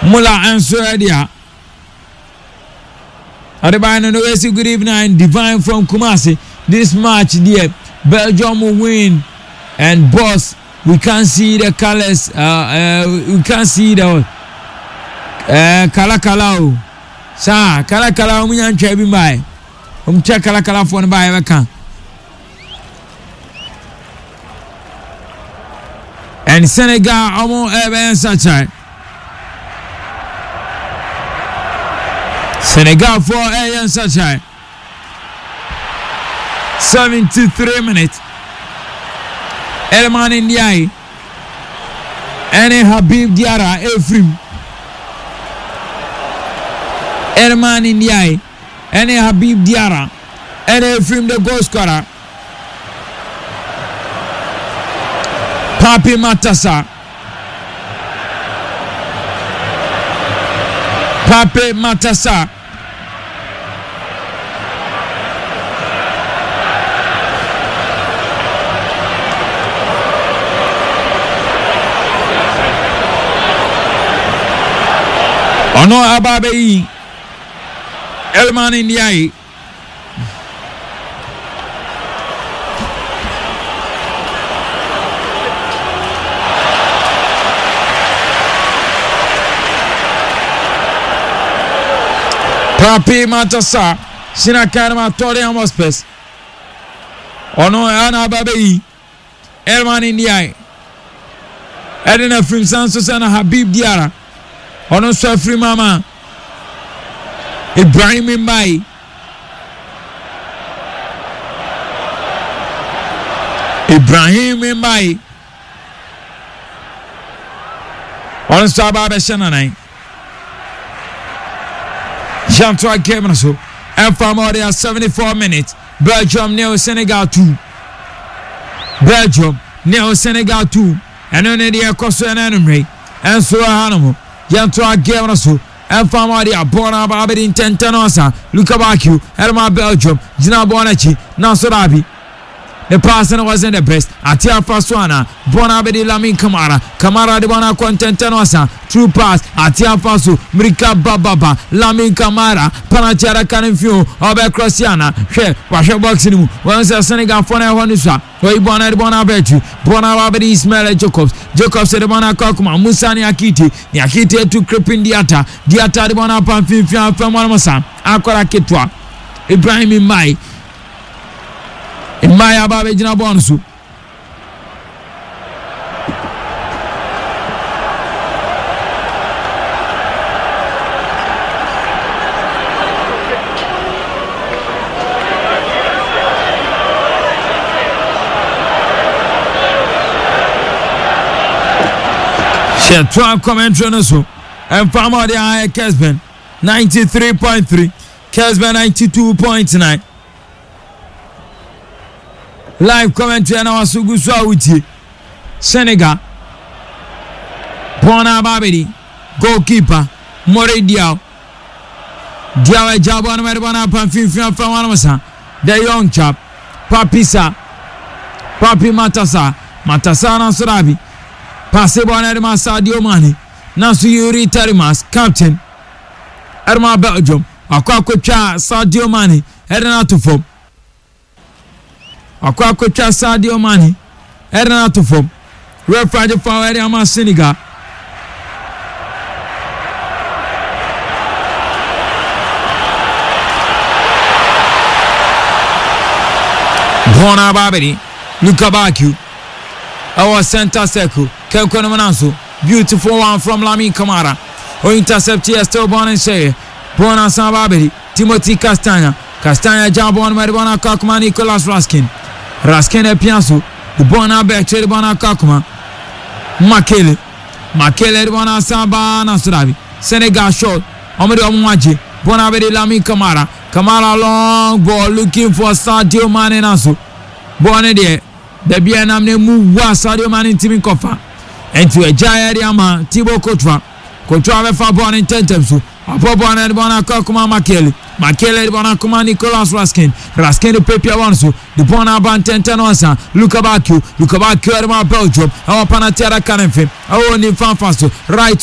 Mula and Suradia. Adebana no way good evening, Divine from Kumasi. This match there, Belgium will win, and boss, we can't see the colors. We can't see the Kalakalau. Sa Kalakalau we and Chebi by. Check Kalakala for by ever can. And Senegal almost ever such a Senegal for a such a 73 minutes. Elman in the eye. And Habib Diarra Efrim. Elman in the eye. And Habib Diarra. And Efrim the goal scorer. Papi Matassa. Papi Matassa. Ono Ababe Elman in the eye. Papi Matassa Sinakarma Torian Mospes. Ono Ana Babe Elman in the eye. Edina from Sansosana Habib Diarra. Ono Sofri Mama Ibrahim Mbai. Ibrahim Mbai. Ono Sababa Shananai. Jean-Toi Kemenaso. And from all there 74 minutes. Belgium nil Senegal 2. Belgium nil Senegal 2. And only the Koso and Enumre. And so Hanamo. Jean-Toi Kemenaso. And from all there born about in Tentanosa. Luka Baku. Elma Belgium. Gina Bonachi. Nasorabi. The person wasn't the best. Atia Faswana, Bonabedi Lamin Kamara, Kamara de Bona Contentanosa, true pass, Atia Fasu, Mrika Baba, Lamin Kamara, Panachara Canifio, Obe Crossiana, She, Washer Boxing, once a Senegal Fona Honusa, Bona Bonabetu, Bonabedi Ismail Jacobs, Jacobs de Bona Kokuma, Musani Akiti, Yakiti to Cripin Diata de Bona Pamphia from Monosa, Akora Ketwa, Ibrahim Mai. In my Ababe Jina Bonsu. She 12 commentary on us. And from the high Kesben 93.3, Kesben 92.9. Live commentary and our Sugusa Uti Senegal Bona Babedi goalkeeper More Diao Diawe Jabon Meribana Pamphim from Wanamasa the young chap Papisa Papi Matassa Nasorabi Passebon Edma Sadio Mane Nasu Yuri Terimas captain Erma Belgium Akwakocha Sadio Mane Edna Form Akwakocha Sadio Mane Edna Form Referee for Ama Senegal Bona Babedi Luka Baku our center circle Kenkono Mananso beautiful one from Lamin Kamara who intercept here still born and say Bona Babedi Timothy Castagna Jambon Maribona Kakuma Nicolas Raskin e Pianso the Bona back to the Bona Kakuma Makele the Bona Samba Nasurabi Senegal short Omedi Omwaji Bona Babedi Lamin Kamara long ball looking for Sadio Mane Nasu Bona there the Bianam ne move Sadio Mane Timi Kofa and to a giant Yama Thibaut Courtois for born in 10 times Abobona de Bona Kakuma Makele de Bona Kuma Nicolas Raskin the Pepe Awanso the Bona Bantentanosa Luka Baku Erma Belgium our Panatera Canenfim our only fan fasto right